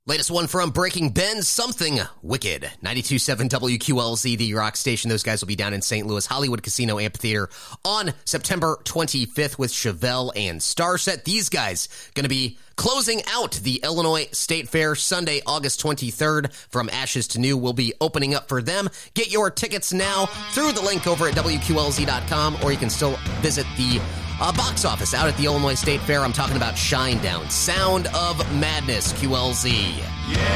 Latest one from Breaking Ben, Something Wicked. 92.7 WQLZ, the rock station. Those guys will be down in St. Louis Hollywood Casino Amphitheater on September 25th with Chevelle and Starset. These guys going to be closing out the Illinois State Fair Sunday, August 23rd. From Ashes to New will be opening up for them. Get your tickets now through the link over at WQLZ.com, or you can still visit the box office out at the Illinois State Fair. I'm talking about Shinedown, Sound of Madness, QLZ. Yeah.